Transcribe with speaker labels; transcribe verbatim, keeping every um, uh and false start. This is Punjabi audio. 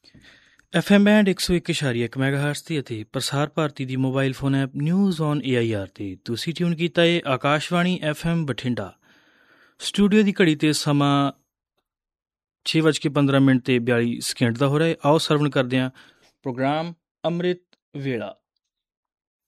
Speaker 1: ਐਫ ਐਮ ਬੈਂਡ ਇੱਕ ਸੌ ਇੱਕ ਇਸ਼ਾਰੀਆ ਇੱਕ ਮੈਗਾਹਰਟਜ਼ 'ਤੇ ਅਤੇ ਪ੍ਰਸਾਰ ਭਾਰਤੀ ਦੀ mobile phone app news on A I R 'ਤੇ ਤੁਸੀਂ ਟਿਊਨ ਕੀਤਾ ਹੈ Akashvani F M Bathinda. Studio ਦੀ ਘੜੀ 'ਤੇ ਸਮਾਂ ਛੇ ਵੱਜ ਕੇ ਪੰਦਰਾਂ ਮਿੰਟ ਅਤੇ ਬਿਆਲੀ ਸਕਿੰਟ ਦਾ ਹੋ ਰਿਹਾ ਹੈ। ਆਓ ਸਰਵਣ ਕਰਦੇ ਹਾਂ ਪ੍ਰੋਗਰਾਮ ਅੰਮ੍ਰਿਤ ਵੇਲਾ।